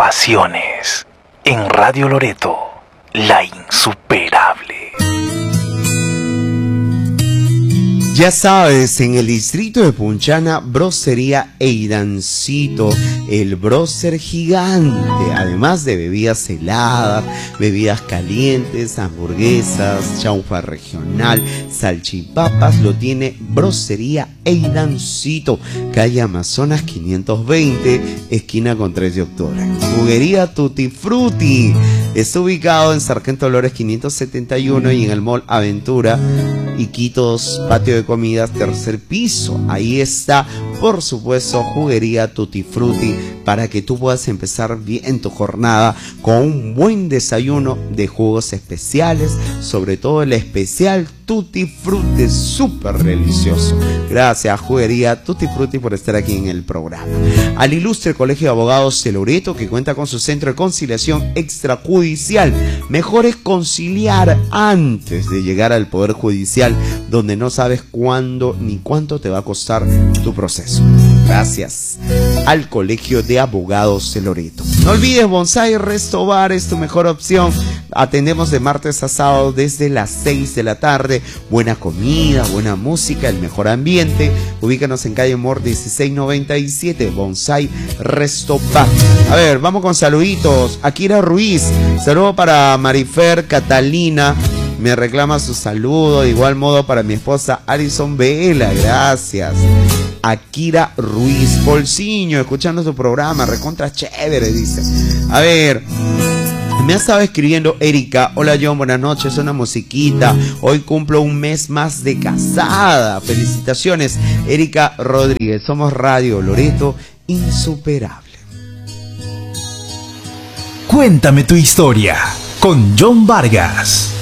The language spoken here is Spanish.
pasiones. En Radio Loreto, la insuperable. Ya sabes, en el distrito de Punchana, Brocería Eidancito, el brocer gigante, además de bebidas heladas, bebidas calientes, hamburguesas, chaufa regional, salchipapas, lo tiene Brocería Eidancito, calle Amazonas 520, esquina con 3 de octubre. Juguería Tutti Frutti, está ubicado en Sargento Dolores 571 y en el Mall Aventura, Iquitos, patio de comidas, tercer piso. Ahí está, por supuesto, Juguería Tutti Frutti, para que tú puedas empezar bien tu jornada con un buen desayuno de jugos especiales, sobre todo el especial Tutti Frutti, súper delicioso. Gracias, Juguería Tutti Frutti, por estar aquí en el programa. Al ilustre Colegio de Abogados de Loreto, que cuenta con su centro de conciliación extrajudicial. Mejor es conciliar antes de llegar al Poder Judicial, donde no sabes cuándo ni cuánto te va a costar tu proceso. Gracias al Colegio de Abogados de Loreto. No olvides, Bonsai Resto Bar es tu mejor opción. Atendemos de martes a sábado desde las 6 de la tarde. Buena comida, buena música, el mejor ambiente. Ubícanos en calle Mor 1697, Bonsai Resto Bar. A ver, vamos con saluditos. Akira Ruiz, saludo para Marifer Catalina, me reclama su saludo. De igual modo para mi esposa Alison Vela, gracias. Akira Ruiz, Polciño, escuchando tu programa, recontra chévere, dice. A ver, me ha estado escribiendo Erika. Hola John, buenas noches, una musiquita. Hoy cumplo un mes más de casada. Felicitaciones, Erika Rodríguez. Somos Radio Loreto, insuperable. Cuéntame tu historia con John Vargas.